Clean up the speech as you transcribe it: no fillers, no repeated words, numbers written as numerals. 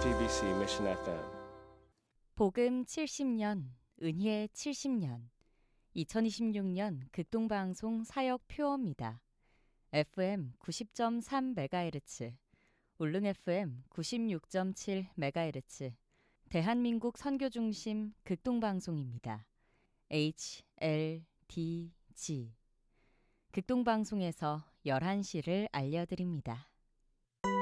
JTBC Mission FM. 복음 70년, 은혜 70년, 2026년 극동방송 사역 표어입니다. FM 90.3MHz, 울릉 FM 96.7MHz, 대한민국 선교중심 극동방송입니다. HLDG. 극동방송에서 11시를 알려드립니다.